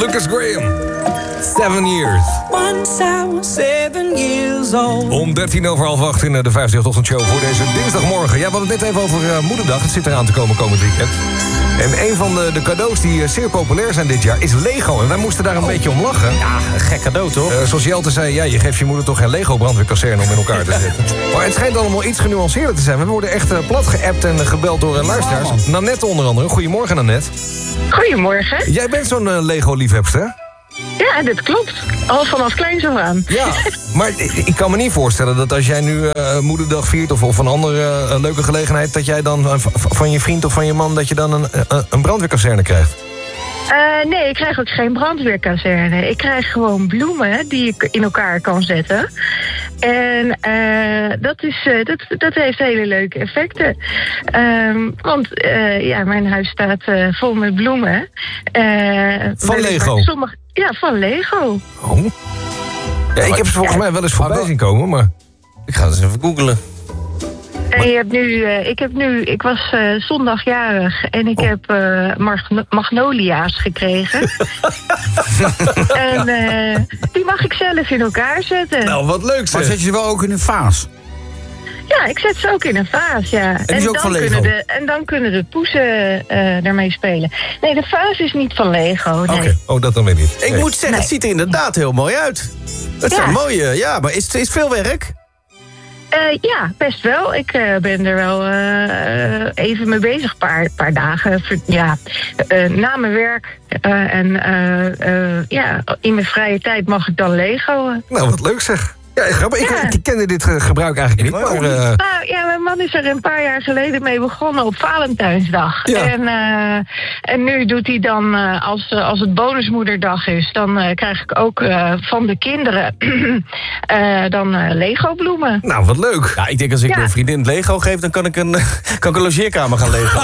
Lucas Graham. 7 years. Once I was 7 years old. Om 7:13 in de 538-ochtendshow voor deze dinsdagmorgen. Ja, we hadden het net even over Moederdag. Het zit eraan te komen komend weekend. En een van de cadeaus die zeer populair zijn dit jaar is Lego. En wij moesten daar een beetje om lachen. Ja, een gek cadeau toch? Zoals Jelte zei, ja, je geeft je moeder toch geen Lego-brandweerkazerne om in elkaar te zetten. Maar het schijnt allemaal iets genuanceerder te zijn. We worden echt plat geappt en gebeld door luisteraars. Nanette onder andere. Goedemorgen, Nanette. Goedemorgen. Jij bent zo'n Lego-liefhebster, hè? Ja, dat klopt. Al vanaf kleins af aan. Ja, maar ik kan me niet voorstellen dat als jij nu Moederdag viert of een andere leuke gelegenheid, dat jij dan van je vriend of van je man dat je dan een brandweerkazerne krijgt. Nee, ik krijg ook geen brandweerkazerne. Ik krijg gewoon bloemen die ik in elkaar kan zetten. En dat heeft hele leuke effecten. Want mijn huis staat vol met bloemen. Van Lego? Ja, van Lego. Oh. Ja, ik heb ze volgens mij wel eens voorbij zien komen, maar ik ga het eens even googlen. En ik was zondag jarig en ik heb magnolia's gekregen. En die mag ik zelf in elkaar zetten. Nou, wat leuk zeg. Maar zet je ze wel ook in een vaas? Ja, ik zet ze ook in een vaas, ja. En die is ook van Lego? En dan kunnen de poesen ermee spelen. Nee, de vaas is niet van Lego, nee. Oké. Oh, dat dan weer niet. Ik moet zeggen, het ziet er inderdaad heel mooi uit. Het zijn mooie, ja, maar is het veel werk? Ja, best wel. Ik ben er wel even mee bezig. Een paar dagen. Na mijn werk. In mijn vrije tijd mag ik dan Lego. Nou, wat leuk zeg. Ja, grappig. Ik kende dit gebruik eigenlijk niet. Maar, mijn man is er een paar jaar geleden mee begonnen op Valentijnsdag. Ja. En nu doet hij dan, als het bonusmoederdag is, dan krijg ik ook van de kinderen dan Lego-bloemen. Nou, wat leuk. Ja, ik denk als ik mijn vriendin Lego geef, dan kan ik een logeerkamer gaan Lego.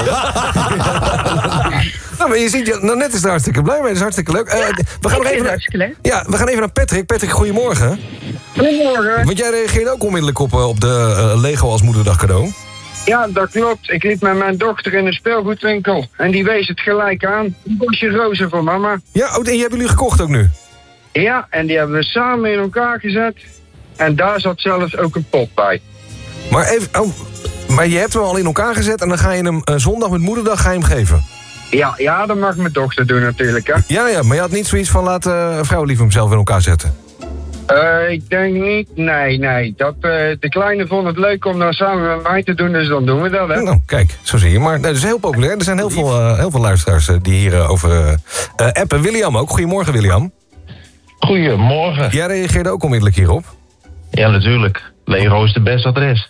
Nou, maar je ziet, net is er hartstikke blij mee. Dat is hartstikke leuk. We gaan even naar Patrick. Patrick, goedemorgen. Goedemorgen. Want jij reageerde ook onmiddellijk op de Lego als moederdag cadeau. Ja, dat klopt. Ik liep met mijn dochter in een speelgoedwinkel. En die wees het gelijk aan. Een bosje rozen voor mama. Ja, en die hebben jullie gekocht ook nu? Ja, en die hebben we samen in elkaar gezet. En daar zat zelfs ook een pot bij. Maar je hebt hem al in elkaar gezet en dan ga je hem zondag met moederdag ga je hem geven? Ja, dat mag mijn dochter doen natuurlijk, hè. Ja, maar je had niet zoiets van laten vrouw lief hem zelf in elkaar zetten? Ik denk niet. Nee. De kleine vond het leuk om dat samen met mij te doen, dus dan doen we dat, hè. Nou, kijk, zo zie je. Maar dat is heel populair. Er zijn heel veel luisteraars die hier over appen. William ook. Goedemorgen, William. Goedemorgen. Jij reageerde ook onmiddellijk hierop? Ja, natuurlijk. Lego is de beste adres.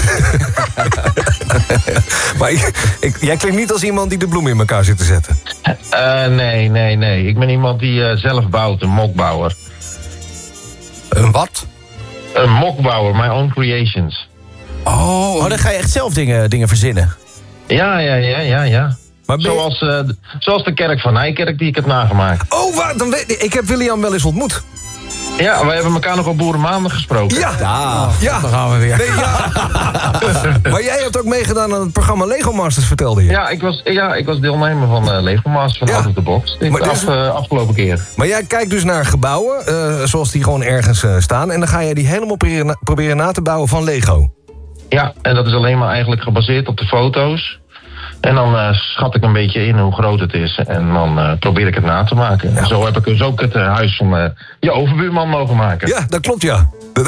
Maar jij klinkt niet als iemand die de bloemen in elkaar zit te zetten. Nee. Ik ben iemand die zelf bouwt, een mokbouwer. Een wat? Een mokbouwer, my own creations. Oh, dan ga je echt zelf dingen verzinnen? Ja. Maar zoals de kerk van Nijkerk die ik heb nagemaakt. Oh, ik heb William wel eens ontmoet. Ja, wij hebben elkaar nog op Boerenmaandag gesproken. Ja. Dan gaan we weer. Nee, maar jij hebt ook meegedaan aan het programma Lego Masters, vertelde je. Ja, ik was deelnemer van Lego Masters van Out of the Box. Afgelopen keer. Maar jij kijkt dus naar gebouwen, zoals die gewoon ergens staan. En dan ga jij die helemaal proberen na te bouwen van Lego. Ja, en dat is alleen maar eigenlijk gebaseerd op de foto's. En dan schat ik een beetje in hoe groot het is. En dan probeer ik het na te maken. En zo heb ik dus ook het huis van je overbuurman mogen maken. Ja, dat klopt, ja.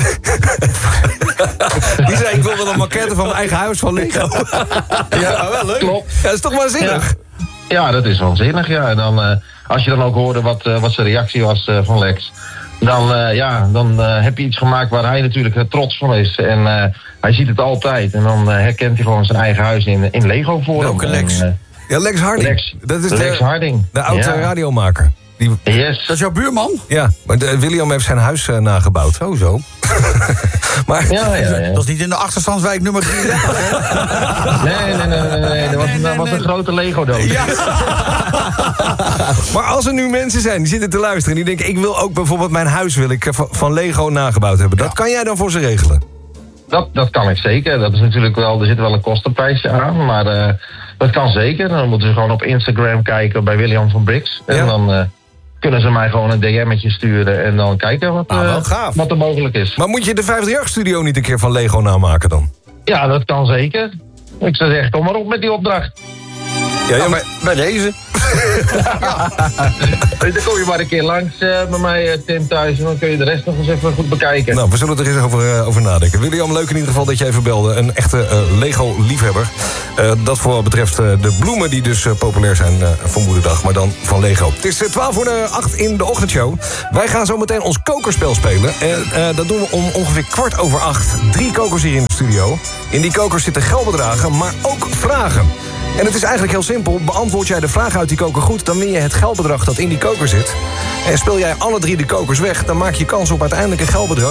Die zei, ik wil wel een maquette van mijn eigen huis van Lego. Ja, wel leuk. Klopt. Ja, dat is toch waanzinnig? Ja, dat is waanzinnig, ja. En dan, als je dan ook hoorde wat zijn reactie was van Lex... Dan heb je iets gemaakt waar hij natuurlijk trots van is. En hij ziet het altijd. En dan herkent hij gewoon zijn eigen huis in Lego vorm. Welke Lex? Lex Harding. Dat is Lex Harding. De oude radiomaker. Yes. Dat is jouw buurman? Ja, maar William heeft zijn huis nagebouwd. Zo. Maar, dat is niet in de achterstandswijk nummer 3. Nee. Dat was een grote Lego-doos. Ja. Maar als er nu mensen zijn die zitten te luisteren... en die denken, ik wil ook bijvoorbeeld mijn huis van Lego nagebouwd hebben. Dat kan jij dan voor ze regelen? Dat kan ik zeker. Dat is natuurlijk wel, er zit wel een kostenprijsje aan. Maar dat kan zeker. Dan moeten ze gewoon op Instagram kijken bij William van Brix. En dan kunnen ze mij gewoon een DM'tje sturen en dan kijken wat er mogelijk is. Maar moet je de 538-studio niet een keer van Lego namaken dan? Ja, dat kan zeker. Ik zou zeggen, kom maar op met die opdracht. Ja, maar bij deze. Dan kom je maar een keer langs bij mij, Tim, thuis. En dan kun je de rest nog eens even goed bekijken. Nou, we zullen er eens over nadenken. William, leuk in ieder geval dat je even belde. Een echte Lego-liefhebber. Dat voor wat betreft de bloemen die dus populair zijn voor Moederdag. Maar dan van Lego. Het is 7:45 in de ochtendshow. Wij gaan zo meteen ons kokerspel spelen. En dat doen we om ongeveer 7:15. 3 kokers hier in de studio. In die kokers zitten geldbedragen, maar ook vragen. En het is eigenlijk heel simpel. Beantwoord jij de vraag uit die koker goed, dan win je het geldbedrag dat in die koker zit. En speel jij alle 3 de kokers weg, dan maak je kans op uiteindelijk een geldbedrag